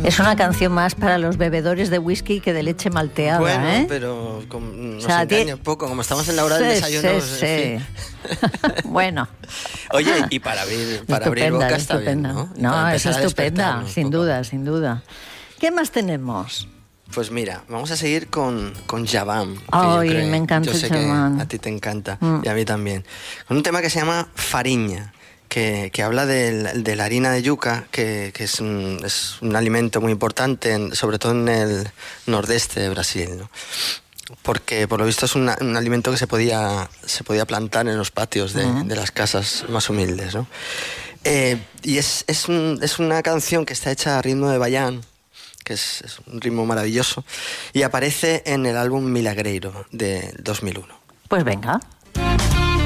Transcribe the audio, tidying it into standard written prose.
Es una canción más para los bebedores de whisky que de leche malteada, bueno, pero nos engaña un poco, como estamos en la hora del desayuno. Sí. Bueno. Oye, y para abrir boca está bien, ¿no? No, es estupenda, sin duda. ¿Qué más tenemos? Pues mira, vamos a seguir con Javam. Ay, me encanta el Javam. A ti te encanta, y a mí también. Con un tema que se llama Fariña, que habla de la harina de yuca, que es un alimento muy importante, sobre todo en el nordeste de Brasil, ¿no? Porque por lo visto es un alimento que se podía plantar en los patios de las casas más humildes, ¿no? Y es una canción que está hecha a ritmo de baião, que es un ritmo maravilloso, y aparece en el álbum Milagreiro de 2001. Pues venga.